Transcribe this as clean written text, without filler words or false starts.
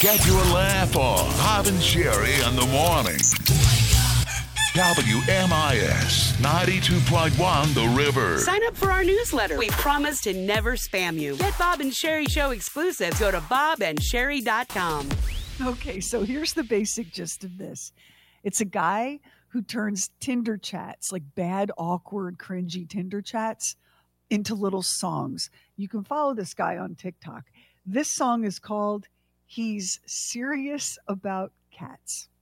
Get your laugh on. Bob and Sherry in the morning. WMIS 92.1 The River. Sign up for our newsletter. We promise to never spam you. Get Bob and Sherry Show exclusives. Go to bobandsherry.com. Okay, so here's the basic gist of this. It's a guy who turns Tinder chats, like bad, awkward, cringy Tinder chats, into little songs. You can follow this guy on TikTok. This song is called He's Serious About Cats.